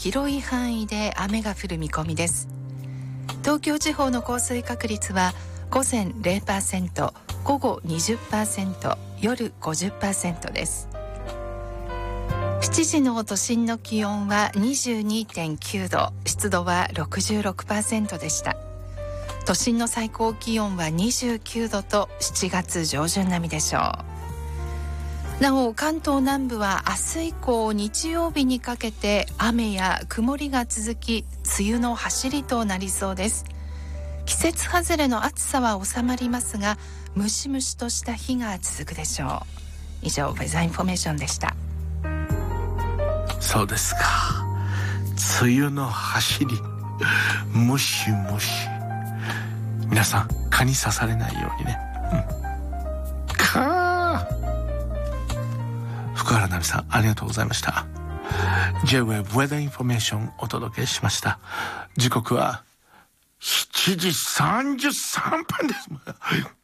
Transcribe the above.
広い範囲で雨が降る見込みです。東京地方の降水確率は午前 0%、午後 20%、夜 50% です。7時の都心の気温は 22.9 度、湿度は 66% でした。都心の最高気温は29度と7月上旬並みでしょう。なお関東南部は明日以降日曜日にかけて雨や曇りが続き、梅雨の走りとなりそうです。季節外れの暑さは収まりますが、ムシムシとした日が続くでしょう。以上、ウェザーインフォメーションでした。 そうですか。梅雨の走り、ムシムシ。皆さん蚊に刺されないようにね。福原奈美さん、ありがとうございました。 J-Wave ウェザーインフォメーションお届けしました。時刻は7時33分です。